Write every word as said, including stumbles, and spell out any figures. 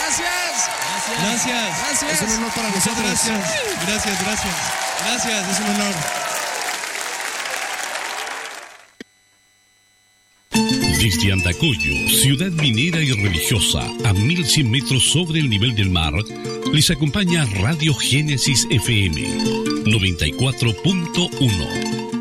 Gracias. Gracias. Gracias. Es un honor para nosotros. Gracias. Gracias, gracias. Gracias, es un honor. Desde Andacollo, ciudad minera y religiosa, a mil cien metros sobre el nivel del mar, les acompaña Radio Génesis F M noventa y cuatro punto uno.